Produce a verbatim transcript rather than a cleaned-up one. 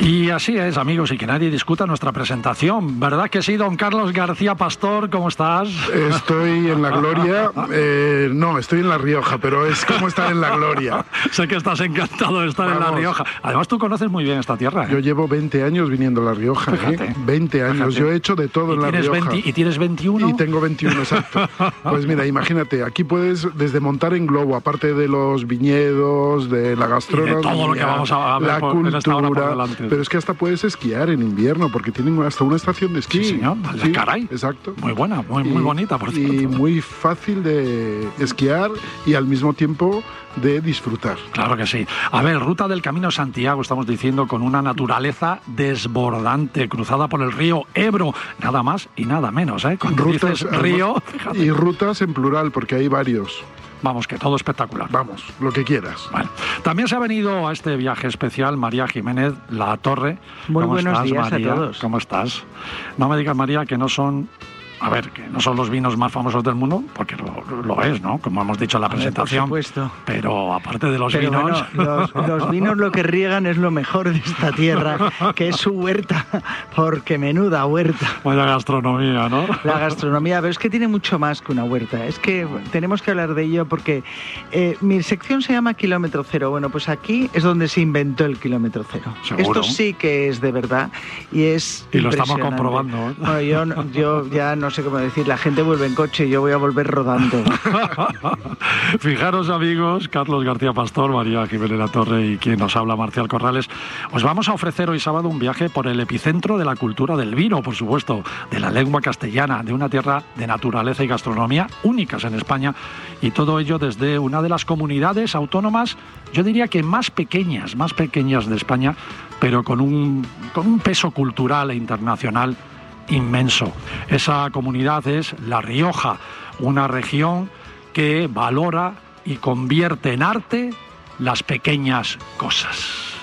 Y así es, amigos, y que nadie discuta nuestra presentación. ¿Verdad que sí, don Carlos García Pastor? ¿Cómo estás? Estoy en la gloria. Eh, no, estoy en La Rioja, pero es como estar en la gloria. Sé que estás encantado de estar Vamos. en La Rioja. Además, tú conoces muy bien esta tierra, ¿eh? Yo llevo veinte años viniendo a La Rioja. Fíjate, ¿eh? veinte años. Fíjate. Yo he hecho de todo en La Rioja. veinte, ¿Y tienes veintiuno? Y tengo veintiuno, exacto. Pues mira, imagínate, aquí puedes desde montar en globo, aparte de los viñedos, de la gastronomía, y de todo lo que vamos a ver la por, cultura, en esta hora por delante. Pero es que hasta puedes esquiar en invierno, porque tienen hasta una estación de esquí. Sí, señor, sí, caray. Exacto. Muy buena, muy, muy y, bonita, por cierto. Y muy fácil de esquiar y al mismo tiempo de disfrutar. Claro que sí. A ver, ruta del Camino Santiago, estamos diciendo, con una naturaleza desbordante, cruzada por el río Ebro, nada más y nada menos, ¿eh? Cuando rutas, dices río, fíjate. Y rutas en plural, porque hay varios. Vamos, que todo espectacular. Vamos, lo que quieras. Bueno, también se ha venido a este viaje especial María Jiménez La Torre. Muy ¿Cómo buenos estás, días María? a todos. ¿Cómo estás? No me digas, María, que no son... A ver, que no son los vinos más famosos del mundo, porque lo, lo es, ¿no? Como hemos dicho en la presentación. Por supuesto. Pero aparte de los Pero vinos... Bueno, los, los vinos lo que riegan es lo mejor de esta tierra, que es su huerta, porque menuda huerta. Vaya gastronomía, ¿no? La gastronomía, pero es que tiene mucho más que una huerta. Es que tenemos que hablar de ello porque eh, mi sección se llama Kilómetro Cero. Bueno, pues aquí es donde se inventó el Kilómetro Cero. ¿Seguro? Esto sí que es de verdad y es Y lo estamos impresionante. comprobando. ¿eh? Bueno, yo, yo ya no sé cómo decir, la gente vuelve en coche y yo voy a volver rodando. Fijaros, amigos, Carlos García Pastor, María Jiménez La Torre y quien nos habla, Marcial Corrales, os vamos a ofrecer hoy sábado un viaje por el epicentro de la cultura del vino, por supuesto, de la lengua castellana, de una tierra de naturaleza y gastronomía únicas en España, y todo ello desde una de las comunidades autónomas, yo diría que más pequeñas, más pequeñas de España, pero con un, con un peso cultural e internacional inmenso. Esa comunidad es La Rioja, una región que valora y convierte en arte las pequeñas cosas.